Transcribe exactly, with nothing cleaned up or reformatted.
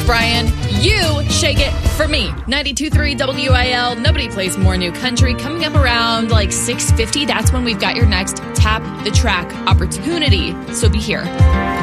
Brian. You shake it for me. ninety-two point three W I L. Nobody plays more new country. Coming up around like six fifty, that's when we've got your next Tap the Track opportunity. So be here.